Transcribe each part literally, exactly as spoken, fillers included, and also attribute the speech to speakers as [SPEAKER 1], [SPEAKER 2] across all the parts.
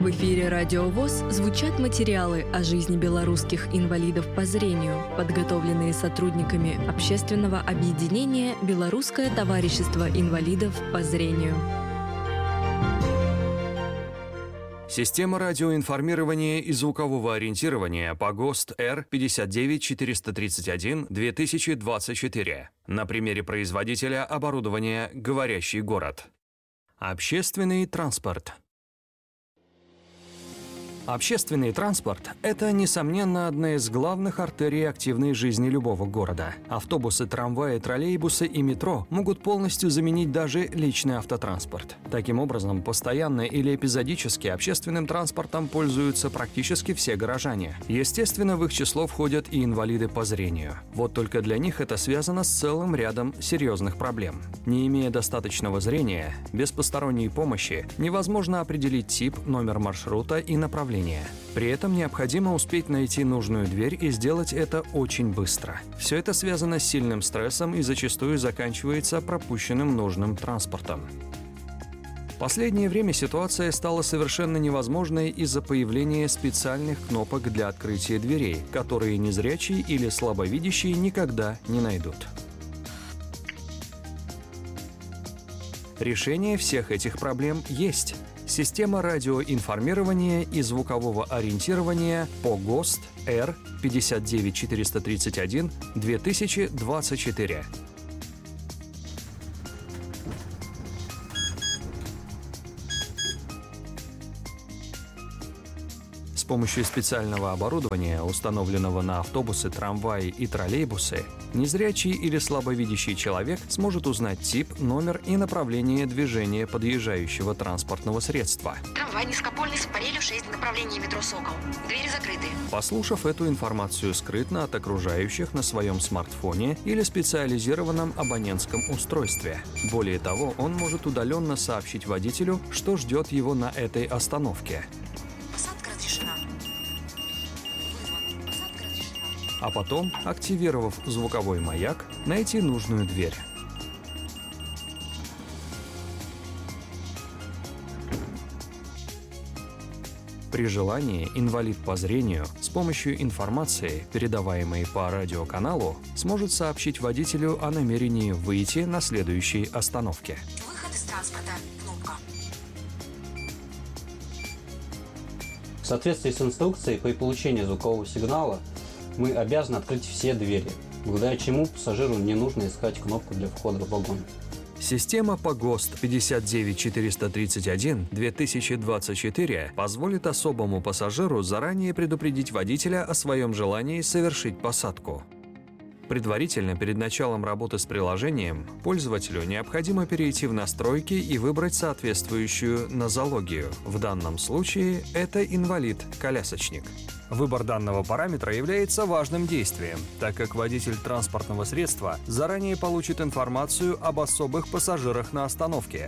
[SPEAKER 1] В эфире «Радио ВОС» звучат материалы о жизни белорусских инвалидов по зрению, подготовленные сотрудниками общественного объединения «Белорусское товарищество инвалидов по зрению».
[SPEAKER 2] Система радиоинформирования и звукового ориентирования по ГОСТ Р пятьдесят девять четыреста тридцать один две тысячи двадцать четыре. На примере производителя оборудования «Говорящий город». Общественный транспорт. Общественный транспорт – это, несомненно, одна из главных артерий активной жизни любого города. Автобусы, трамваи, троллейбусы и метро могут полностью заменить даже личный автотранспорт. Таким образом, постоянно или эпизодически общественным транспортом пользуются практически все горожане. Естественно, в их число входят и инвалиды по зрению. Вот только для них это связано с целым рядом серьезных проблем. Не имея достаточного зрения, без посторонней помощи невозможно определить тип, номер маршрута и направление. При этом необходимо успеть найти нужную дверь и сделать это очень быстро. Все это связано с сильным стрессом и зачастую заканчивается пропущенным нужным транспортом. В последнее время ситуация стала совершенно невозможной из-за появления специальных кнопок для открытия дверей, которые незрячие или слабовидящие никогда не найдут. Решение всех этих проблем есть. Система радиоинформирования и звукового ориентирования по ГОСТ Р пятьдесят девять четыреста тридцать один две тысячи двадцать четыре. С помощью специального оборудования, установленного на автобусы, трамваи и троллейбусы, незрячий или слабовидящий человек сможет узнать тип, номер и направление движения подъезжающего транспортного средства.
[SPEAKER 3] Трамвай низкопольный с парелью шесть, направление метро «Сокол». Двери закрыты.
[SPEAKER 2] Послушав эту информацию скрытно от окружающих на своем смартфоне или специализированном абонентском устройстве. Более того, он может удаленно сообщить водителю, что ждет его на этой остановке. А потом, активировав звуковой маяк, найти нужную дверь. При желании инвалид по зрению с помощью информации, передаваемой по радиоканалу, сможет сообщить водителю о намерении выйти на следующей остановке.
[SPEAKER 3] Выход из транспорта. Кнопка.
[SPEAKER 4] В соответствии с инструкцией, при получении звукового сигнала мы обязаны открыть все двери, благодаря чему пассажиру не нужно искать кнопку для входа в вагон.
[SPEAKER 2] Система по ГОСТ пятьдесят девять четыреста тридцать один две тысячи двадцать четыре позволит особому пассажиру заранее предупредить водителя о своем желании совершить посадку. Предварительно, перед началом работы с приложением, пользователю необходимо перейти в настройки и выбрать соответствующую нозологию. В данном случае это инвалид-колясочник. Выбор данного параметра является важным действием, так как водитель транспортного средства заранее получит информацию об особых пассажирах на остановке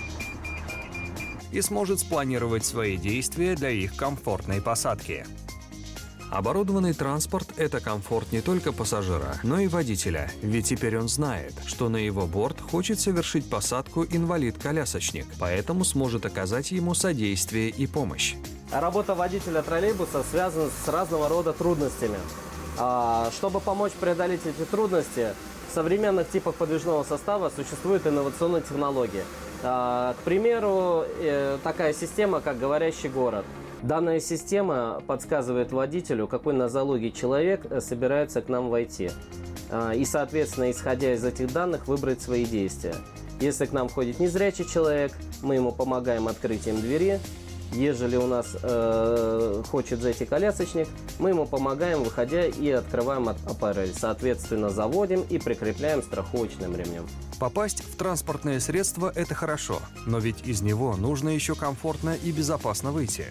[SPEAKER 2] и сможет спланировать свои действия для их комфортной посадки. Оборудованный транспорт – это комфорт не только пассажира, но и водителя, ведь теперь он знает, что на его борт хочет совершить посадку инвалид-колясочник, поэтому сможет оказать ему содействие и помощь.
[SPEAKER 5] Работа водителя троллейбуса связана с разного рода трудностями. Чтобы помочь преодолеть эти трудности, в современных типах подвижного состава существуют инновационные технологии. К примеру, такая система, как «Говорящий город». Данная система подсказывает водителю, какой нозологии человек собирается к нам войти. И, соответственно, исходя из этих данных, выбрать свои действия. Если к нам входит незрячий человек, мы ему помогаем открытием двери. Ежели у нас э, хочет зайти колясочник, мы ему помогаем, выходя, и открываем аппарель. Соответственно, заводим и прикрепляем страховочным ремнем.
[SPEAKER 2] Попасть в транспортное средство – это хорошо, но ведь из него нужно еще комфортно и безопасно выйти.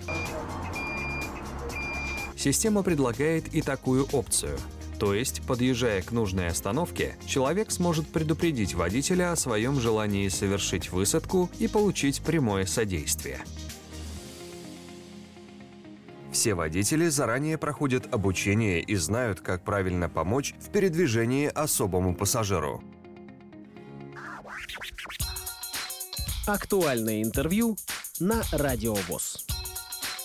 [SPEAKER 2] Система предлагает и такую опцию. То есть, подъезжая к нужной остановке, человек сможет предупредить водителя о своем желании совершить высадку и получить прямое содействие. Все водители заранее проходят обучение и знают, как правильно помочь в передвижении особому пассажиру.
[SPEAKER 6] Актуальное интервью на Радио ВОС.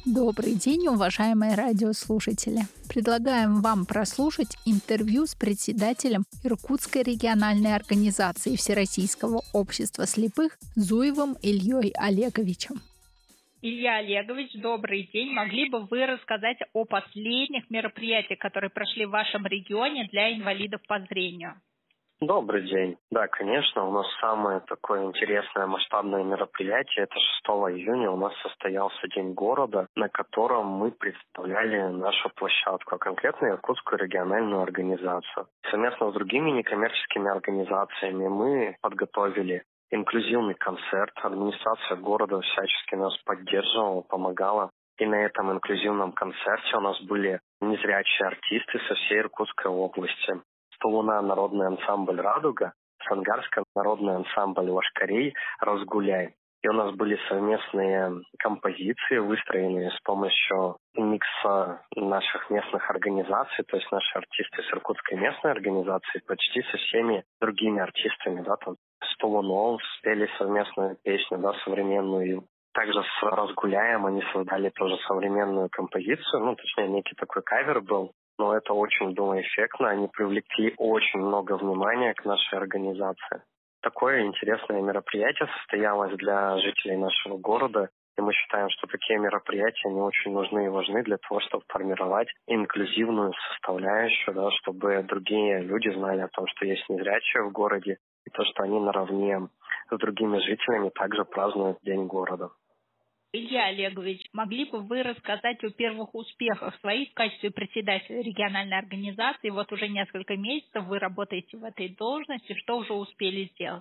[SPEAKER 6] Добрый день, уважаемые радиослушатели. Предлагаем вам прослушать интервью с председателем Иркутской региональной организации Всероссийского общества слепых Зуевым Ильей Олеговичем.
[SPEAKER 7] Илья Олегович, добрый день. Могли бы вы рассказать о последних мероприятиях, которые прошли в вашем регионе для инвалидов по зрению?
[SPEAKER 8] Добрый день. Да, конечно, у нас самое такое интересное масштабное мероприятие. Это шестого июня у нас состоялся День города, на котором мы представляли нашу площадку, а конкретно Иркутскую региональную организацию. Совместно с другими некоммерческими организациями мы подготовили инклюзивный концерт. Администрация города всячески нас поддерживала, помогала. И на этом инклюзивном концерте у нас были незрячие артисты со всей Иркутской области. Столуна народный ансамбль «Радуга», Сангарский народный ансамбль «Лошкарей», «Разгуляй». И у нас были совместные композиции, выстроенные с помощью микса наших местных организаций, то есть наши артисты с Иркутской местной организации почти со всеми другими артистами, да, там, с Толуном спели совместную песню, да, современную. Также с «Разгуляем» они создали тоже современную композицию, ну, точнее, некий такой кавер был. Но это очень было эффектно, они привлекли очень много внимания к нашей организации. Такое интересное мероприятие состоялось для жителей нашего города, и мы считаем, что такие мероприятия, они очень нужны и важны для того, чтобы формировать инклюзивную составляющую, да, чтобы другие люди знали о том, что есть незрячие в городе, и то, что они наравне с другими жителями также празднуют День города.
[SPEAKER 7] Илья Олегович, могли бы вы рассказать о первых успехах своих в качестве председателя региональной организации? Вот уже несколько месяцев вы работаете в этой должности. Что уже успели сделать?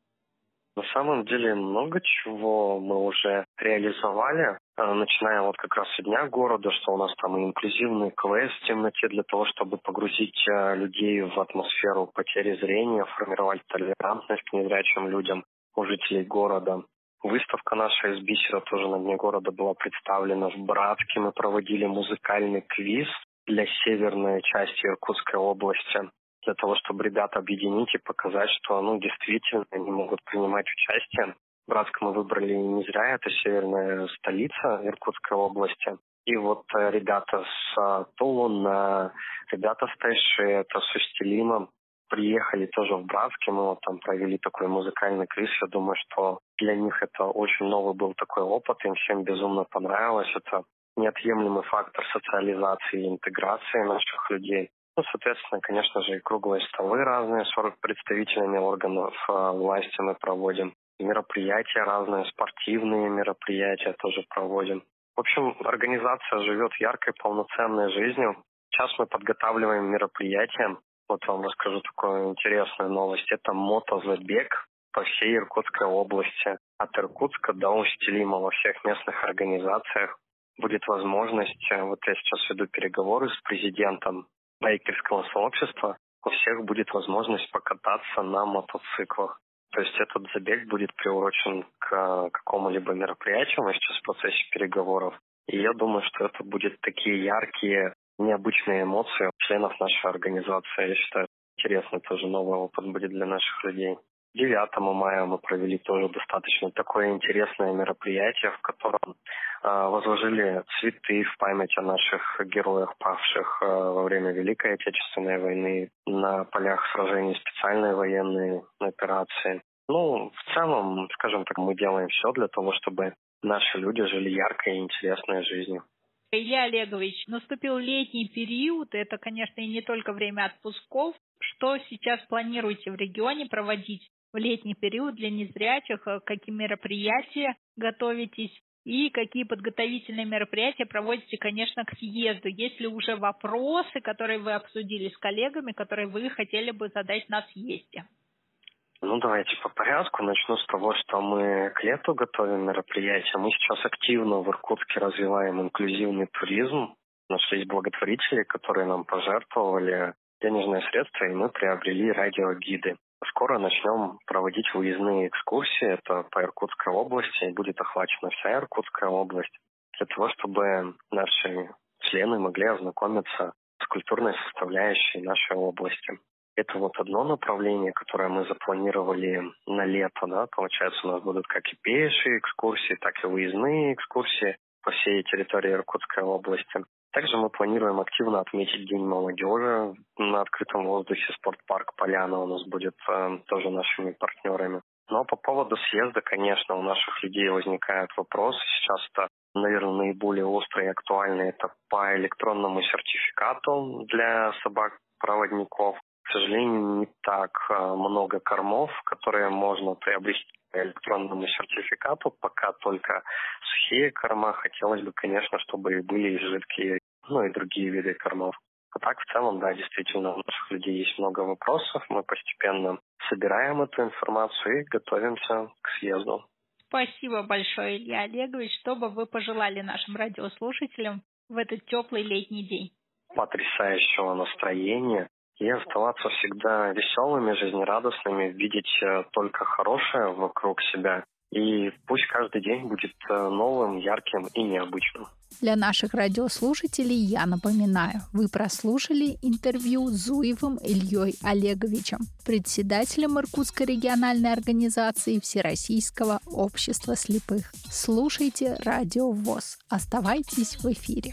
[SPEAKER 8] На самом деле много чего мы уже реализовали, начиная вот как раз с Дня города, что у нас там и инклюзивный квест в темноте для того, чтобы погрузить людей в атмосферу потери зрения, формировать толерантность к незрячим людям у жителей города. Выставка наша из бисера тоже на Дне города была представлена в Братске. Мы проводили музыкальный квиз для северной части Иркутской области, для того, чтобы ребят объединить и показать, что ну, действительно они могут принимать участие. Братск мы выбрали не зря, это северная столица Иркутской области. И вот ребята с Тулуна, ребята с Тайши, это с Устилима, приехали тоже в Братске, мы вот там провели такой музыкальный квиз. Я думаю, что для них это очень новый был такой опыт, им всем безумно понравилось. Это неотъемлемый фактор социализации и интеграции наших людей. Ну, соответственно, конечно же, и круглые столы разные с представителями органов э, власти мы проводим. И мероприятия разные, спортивные мероприятия тоже проводим. В общем, организация живет яркой, полноценной жизнью. Сейчас мы подготавливаем мероприятия. Вот вам расскажу такую интересную новость. Это мотозабег по всей Иркутской области. От Иркутска до Устилима во всех местных организациях будет возможность, вот я сейчас веду переговоры с президентом байкерского сообщества, у всех будет возможность покататься на мотоциклах. То есть этот забег будет приурочен к какому-либо мероприятию, мы сейчас в процессе переговоров. И я думаю, что это будут такие яркие, необычные эмоции членов нашей организации. Я считаю, интересный тоже новый опыт будет для наших людей. девятого мая мы провели тоже достаточно такое интересное мероприятие, в котором э, возложили цветы в память о наших героях, павших э, во время Великой Отечественной войны, на полях сражений специальной военной операции. Ну, в целом, скажем так, мы делаем все для того, чтобы наши люди жили яркой и интересной жизнью.
[SPEAKER 7] Илья Олегович, наступил летний период, это, конечно, и не только время отпусков. Что сейчас планируете в регионе проводить в летний период для незрячих? Какие мероприятия готовитесь? И какие подготовительные мероприятия проводите, конечно, к съезду? Есть ли уже вопросы, которые вы обсудили с коллегами, которые вы хотели бы задать на съезде?
[SPEAKER 8] Ну, давайте по порядку. Начну с того, что мы к лету готовим мероприятия. Мы сейчас активно в Иркутске развиваем инклюзивный туризм. Нашлись благотворители, которые нам пожертвовали денежные средства, и мы приобрели радиогиды. Скоро начнем проводить выездные экскурсии. Это по Иркутской области, и будет охвачена вся Иркутская область, для того, чтобы наши члены могли ознакомиться с культурной составляющей нашей области. Это вот одно направление, которое мы запланировали на лето, да, получается, у нас будут как и пешие экскурсии, так и выездные экскурсии. по всей территории Иркутской области. Также мы планируем активно отметить День молодежи на открытом воздухе. Спортпарк «Поляна» у нас будет э, тоже нашими партнерами. Но по поводу съезда, конечно, у наших людей возникают вопросы. Сейчас это, наверное, наиболее острый и актуальный. Это по электронному сертификату для собак-проводников. К сожалению, не так много кормов, которые можно приобрести по электронному сертификату. Пока только сухие корма. Хотелось бы, конечно, чтобы и были и жидкие, ну и другие виды кормов. А так, в целом, да, действительно, у наших людей есть много вопросов. Мы постепенно собираем эту информацию и готовимся к съезду.
[SPEAKER 7] Спасибо большое, Илья Олегович. Что бы вы пожелали нашим радиослушателям в этот теплый летний день?
[SPEAKER 8] Потрясающего настроения и оставаться всегда веселыми, жизнерадостными, видеть только хорошее вокруг себя. И пусть каждый день будет новым, ярким и необычным.
[SPEAKER 6] Для наших радиослушателей я напоминаю, вы прослушали интервью с Зуевым Ильей Олеговичем, председателем Иркутской региональной организации Всероссийского общества слепых. Слушайте Радио ВОС. Оставайтесь в эфире.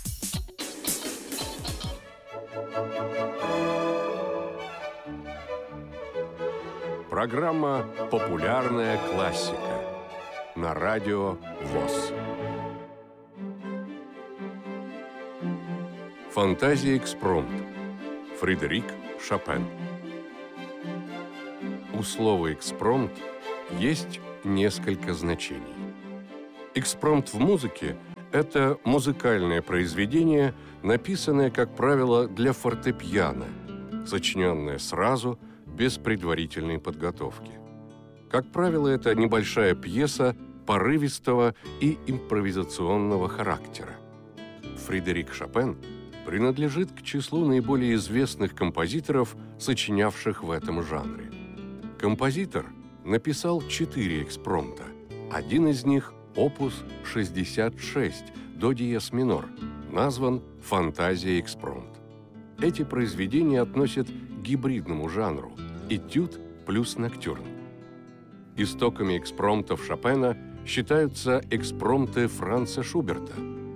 [SPEAKER 9] Программа «Популярная классика» на Радио ВОС. Фантазия экспромт. Фредерик Шопен. У слова «экспромт» есть несколько значений. Экспромт в музыке – это музыкальное произведение, написанное, как правило, для фортепиано, сочиненное сразу, без предварительной подготовки. Как правило, это небольшая пьеса порывистого и импровизационного характера. Фредерик Шопен принадлежит к числу наиболее известных композиторов, сочинявших в этом жанре. Композитор написал четыре экспромта. Один из них – опус шестьдесят шесть, до диез минор, назван «Фантазия экспромт». Эти произведения относят к гибридному жанру – этюд плюс ноктюрн. Истоками экспромтов Шопена считаются экспромты Франца Шуберта.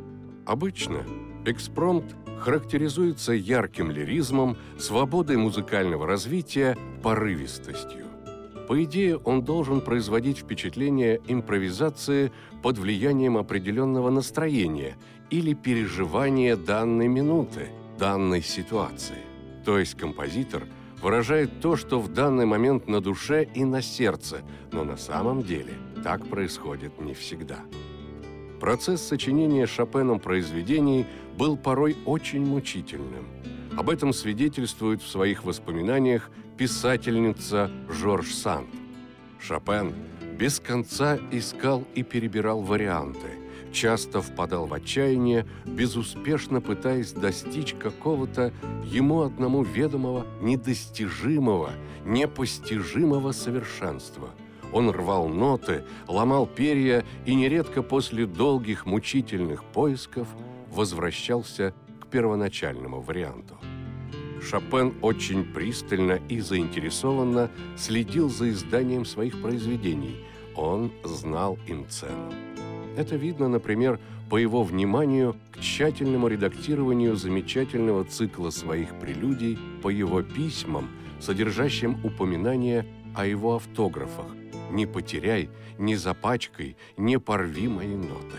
[SPEAKER 9] Обычно экспромт характеризуется ярким лиризмом, свободой музыкального развития, порывистостью. По идее, он должен производить впечатление импровизации под влиянием определенного настроения или переживания данной минуты, данной ситуации. То есть композитор выражает то, что в данный момент на душе и на сердце, но на самом деле так происходит не всегда. Процесс сочинения Шопеном произведений был порой очень мучительным. Об этом свидетельствует в своих воспоминаниях писательница Жорж Санд. Шопен без конца искал и перебирал варианты, часто впадал в отчаяние, безуспешно пытаясь достичь какого-то ему одному ведомого, недостижимого, непостижимого совершенства. Он рвал ноты, ломал перья и нередко после долгих мучительных поисков возвращался к первоначальному варианту. Шопен очень пристально и заинтересованно следил за изданием своих произведений. Он знал им цену. Это видно, например, по его вниманию к тщательному редактированию замечательного цикла своих прелюдий, по его письмам, содержащим упоминания о его автографах «Не потеряй, не запачкай, не порви мои ноты».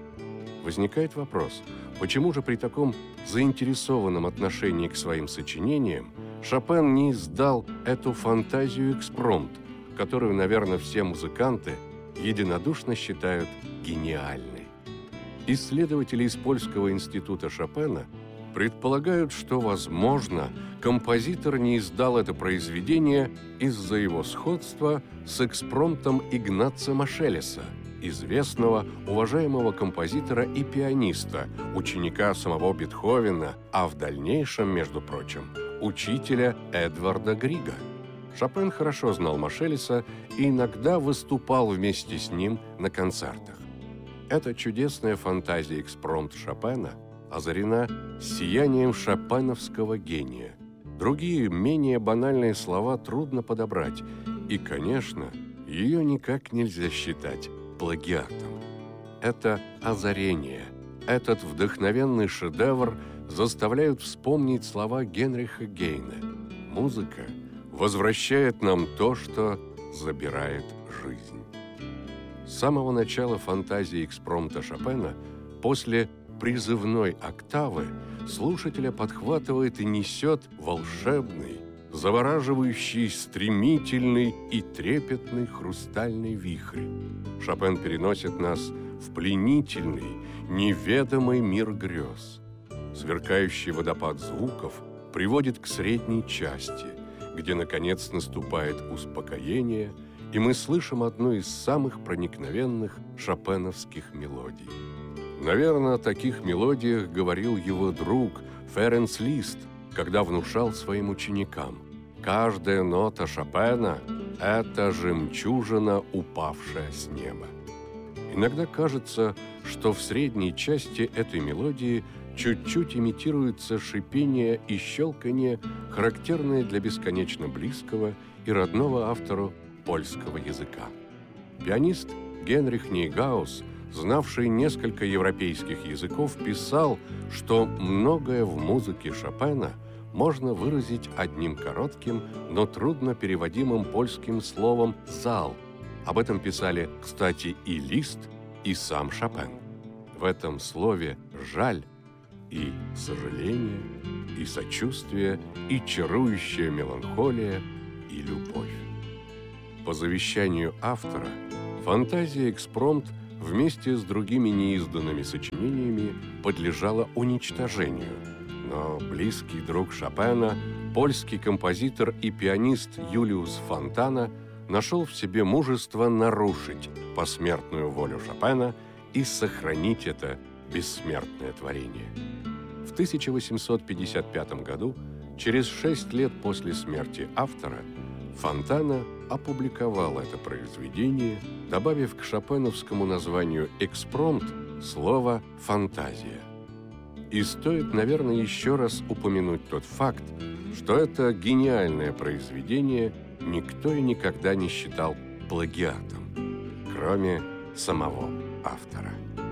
[SPEAKER 9] Возникает вопрос, почему же при таком заинтересованном отношении к своим сочинениям Шопен не издал эту фантазию экспромт, которую, наверное, все музыканты единодушно считают гениальной. Исследователи из Польского института Шопена предполагают, что, возможно, композитор не издал это произведение из-за его сходства с экспромтом Игнаца Машелеса, известного, уважаемого композитора и пианиста, ученика самого Бетховена, а в дальнейшем, между прочим, учителя Эдварда Грига. Шопен хорошо знал Машелеса и иногда выступал вместе с ним на концертах. Эта чудесная фантазия экспромт Шопена озарена сиянием шопеновского гения. Другие, менее банальные слова трудно подобрать, и, конечно, ее никак нельзя считать плагиатом. – это озарение. Этот вдохновенный шедевр заставляют вспомнить слова Генриха Гейне. Музыка возвращает нам то, что забирает жизнь. С самого начала фантазии экспромта Шопена, после призывной октавы, слушателя подхватывает и несет волшебный, завораживающий, стремительный и трепетный хрустальный вихрь. Шопен переносит нас в пленительный, неведомый мир грез. Сверкающий водопад звуков приводит к средней части, где, наконец, наступает успокоение, и мы слышим одну из самых проникновенных шопеновских мелодий. Наверное, о таких мелодиях говорил его друг Ференц Лист, когда внушал своим ученикам: каждая нота Шопена – это жемчужина, упавшая с неба. Иногда кажется, что в средней части этой мелодии чуть-чуть имитируется шипение и щелканье, характерные для бесконечно близкого и родного автору польского языка. Пианист Генрих Нейгаус, знавший несколько европейских языков, писал, что многое в музыке Шопена можно выразить одним коротким, но трудно переводимым польским словом «зал». Об этом писали, кстати, и Лист, и сам Шопен. В этом слове «жаль» и сожаление, и сочувствие, и чарующая меланхолия, и любовь. По завещанию автора, фантазия «Экспромт» вместе с другими неизданными сочинениями подлежала уничтожению, но близкий друг Шопена, польский композитор и пианист Юлиус Фонтана, нашел в себе мужество нарушить посмертную волю Шопена и сохранить это бессмертное творение. В тысяча восемьсот пятьдесят пятом году, через шесть лет после смерти автора, Фонтана опубликовал это произведение, добавив к шопеновскому названию «Экспромт» слово «фантазия». И стоит, наверное, еще раз упомянуть тот факт, что это гениальное произведение никто и никогда не считал плагиатом, кроме самого автора.